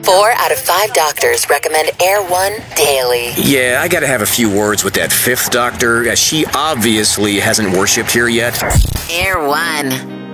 4 out of 5 doctors recommend Air One daily. Yeah, I gotta have a few words with that 5th doctor, as she obviously hasn't worshipped here yet. Air One.